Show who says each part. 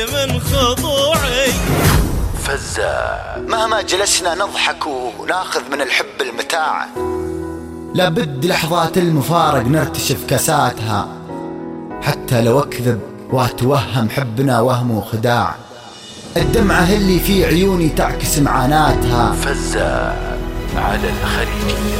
Speaker 1: من خضوعي
Speaker 2: فزة. مهما جلسنا نضحك وناخذ من الحب المتاع، لابد لحظات المفارق نرتشف كاساتها، حتى لو اكذب واتوهم حبنا وهم وخداع، الدمعة اللي في عيوني تعكس معاناتها. فزة على الخليجية.